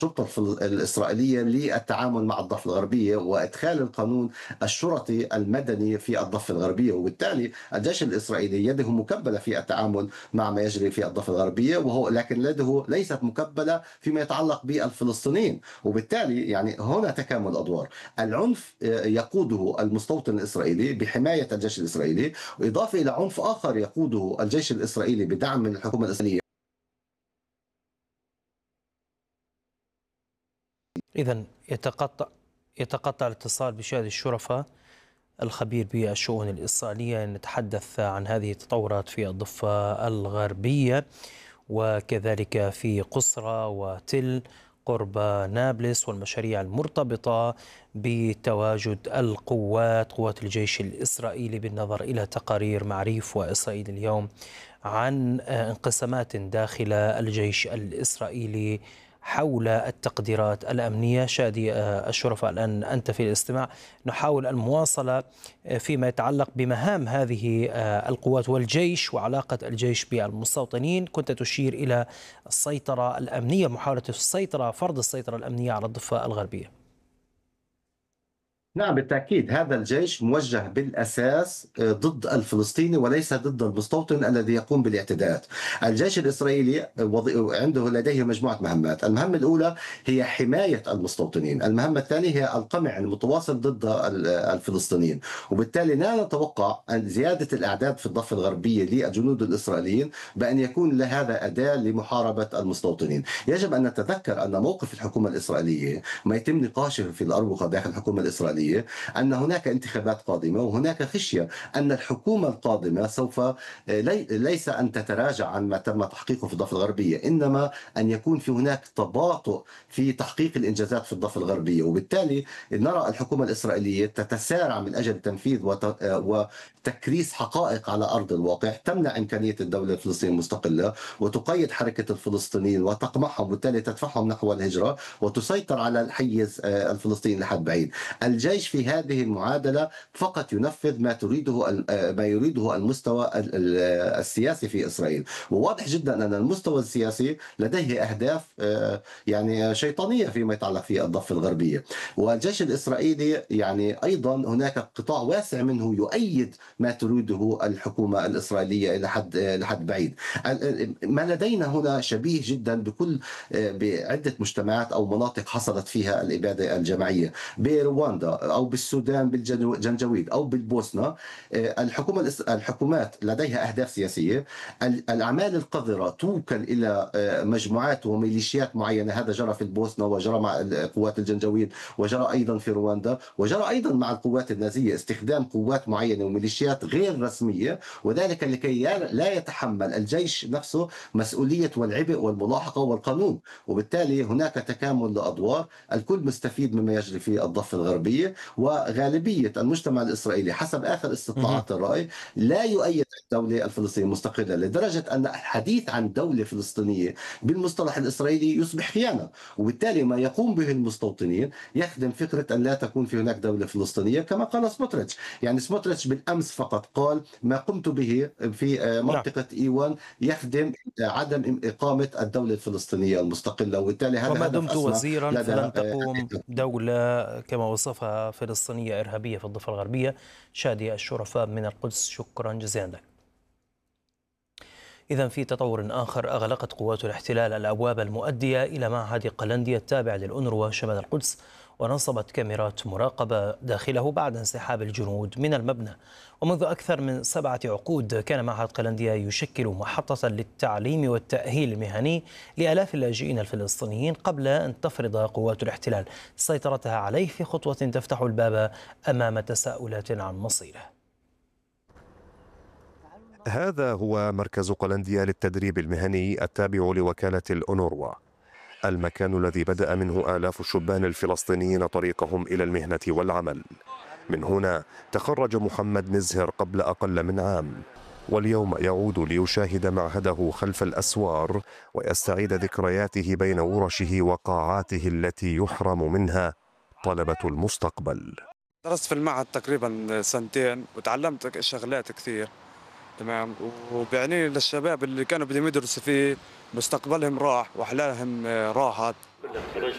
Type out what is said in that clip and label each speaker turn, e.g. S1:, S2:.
S1: الشرطة الإسرائيلية للتعامل مع الضفة الغربية وإدخال القانون الشرطي المدني في الضفة الغربية، وبالتالي الجيش الإسرائيلي يده مكبلة في التعامل مع ما يجري في الضفة الغربية، لكن يده ليست مكبلة فيما يتعلق بالفلسطينيين، وبالتالي يعني هنا تكامل أدوار. العنف يقوده المستوطن الإسرائيلي بحماية الجيش الإسرائيلي، وإضافة إلى عنف آخر يقوده الجيش الإسرائيلي بدعم من الحكومة الإسرائيلية.
S2: إذا يتقطع الاتصال بشهادة الشرفاء الخبير بالشؤون الإسرائيلية. نتحدث عن هذه التطورات في الضفة الغربية وكذلك في قصرى وتل قرب نابلس والمشاريع المرتبطة بتواجد قوات الجيش الإسرائيلي، بالنظر إلى تقارير معريف وإسرائيل اليوم عن انقسامات داخل الجيش الإسرائيلي حول التقديرات الأمنية. شادي الشرفاء، الآن أنت في الاستماع. نحاول المواصلة فيما يتعلق بمهام هذه القوات والجيش وعلاقة الجيش بالمستوطنين. كنت تشير إلى السيطرة الأمنية، محاولة فرض السيطرة الأمنية على الضفة الغربية.
S1: نعم بالتأكيد، هذا الجيش موجه بالأساس ضد الفلسطيني وليس ضد المستوطن الذي يقوم بالاعتداءات. الجيش الإسرائيلي لديه مجموعة مهمات. المهمة الأولى هي حماية المستوطنين، المهمة الثانية هي القمع المتواصل ضد الفلسطينيين، وبالتالي لا نتوقع أن زيادة الأعداد في الضفة الغربية للجنود الإسرائيليين بأن يكون لهذا أداة لمحاربة المستوطنين. يجب أن نتذكر أن موقف الحكومة الإسرائيلية ما يتم نقاشه في الأروقة داخل الحكومة الإسرائيلية أن هناك انتخابات قادمة، وهناك خشية أن الحكومة القادمة سوف ليس أن تتراجع عن ما تم تحقيقه في الضفة الغربية، إنما أن يكون في هناك تباطؤ في تحقيق الإنجازات في الضفة الغربية. وبالتالي نرى الحكومة الإسرائيلية تتسارع من أجل تنفيذ وتكريس حقائق على أرض الواقع تمنع إمكانية الدولة الفلسطينية المستقلة، وتقيد حركة الفلسطينيين وتقمعهم، وبالتالي تدفعهم نحو الهجرة وتسيطر على الحيز الفلسطيني لحد بعيد. الجيش في هذه المعادلة فقط ينفذ ما يريده المستوى السياسي في إسرائيل، وواضح جدا أن المستوى السياسي لديه أهداف يعني شيطانية فيما يتعلق في الضفة الغربية. والجيش الإسرائيلي يعني أيضا هناك قطاع واسع منه يؤيد ما تريده الحكومة الإسرائيلية إلى حد بعيد. ما لدينا هنا شبيه جدا بعدة مجتمعات أو مناطق حصلت فيها الإبادة الجماعية، برواندا أو بالسودان بالجنجويد أو بالبوسنة. الحكومات لديها أهداف سياسية، الأعمال القذرة توكل إلى مجموعات وميليشيات معينة. هذا جرى في البوسنة وجرى مع قوات الجنجويد وجرى أيضا في رواندا وجرى أيضا مع القوات النازية، استخدام قوات معينة وميليشيات غير رسمية، وذلك لكي لا يتحمل الجيش نفسه مسؤولية والعبء والملاحقة والقانون. وبالتالي هناك تكامل لأدوار، الكل مستفيد مما يجري في الضفة الغربية، وغالبية المجتمع الإسرائيلي حسب آخر استطلاعات الرأي لا يؤيد الدولة الفلسطينية المستقلة، لدرجة أن الحديث عن دولة فلسطينية بالمصطلح الإسرائيلي يصبح خيانة. وبالتالي ما يقوم به المستوطنين يخدم فكرة أن لا تكون في هناك دولة فلسطينية، كما قال سموتريتش. يعني سموتريتش بالأمس فقط قال ما قمت به في
S2: نعم.
S1: منطقة إيوان يخدم عدم إقامة الدولة الفلسطينية المستقلة، وبالتالي هذا
S2: وما
S1: هدف
S2: دمت
S1: أسمى
S2: وزيرا
S1: لدى
S2: فلن تقوم دولة كما وصفها فلسطينية إرهابية في الضفة الغربية. شادي الشرفاء من القدس، شكرا جزيلا لك. إذا في تطور آخر، أغلقت قوات الاحتلال الأبواب المؤدية إلى معهد قلندية التابع للأونروا شمال القدس، ونصبت كاميرات مراقبة داخله بعد انسحاب الجنود من المبنى. ومنذ أكثر من 7 عقود كان معهد قلندية يشكل محطة للتعليم والتأهيل المهني لآلاف اللاجئين الفلسطينيين، قبل أن تفرض قوات الاحتلال سيطرتها عليه في خطوة تفتح الباب أمام تساؤلات عن مصيره.
S3: هذا هو مركز قلنديا للتدريب المهني التابع لوكالة الأونروا، المكان الذي بدأ منه آلاف الشبان الفلسطينيين طريقهم إلى المهنة والعمل. من هنا تخرج محمد مزهر قبل أقل من عام، واليوم يعود ليشاهد معهده خلف الأسوار ويستعيد ذكرياته بين ورشه وقاعاته التي يحرم منها طلبة المستقبل.
S4: درست في المعهد تقريبا 2 وتعلمت شغلات كثير، تمام، وبعني للشباب اللي كانوا بدهم يدرسوا فيه مستقبلهم راح واحلامهم راحت.